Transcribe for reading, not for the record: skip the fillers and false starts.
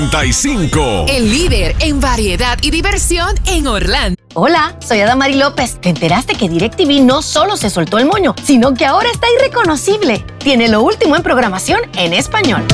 95. El líder en variedad y diversión en Orlando. Hola, soy Adamari López. ¿Te enteraste que DirecTV no solo se soltó el moño, sino que ahora está irreconocible? Tiene lo último en programación en español.